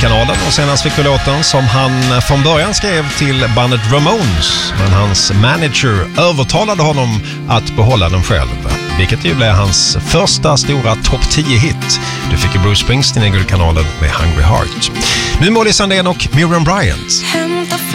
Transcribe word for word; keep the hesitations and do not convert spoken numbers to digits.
Guldkanalen, och senast fick vi låten som han från början skrev till bandet Ramones, men hans manager övertalade honom att behålla den själv, vilket ju blev hans första stora topp tio-hit. Du fick ju Bruce Springsteen i Guldkanalen med Hungry Heart. Nu Molly Sandén och Miriam Bryant.